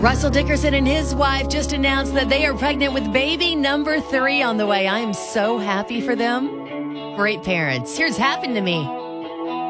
Russell Dickerson and his wife just announced that they are pregnant with baby number 3 on the way. I am so happy for them. Great parents. Here's Happened to Me.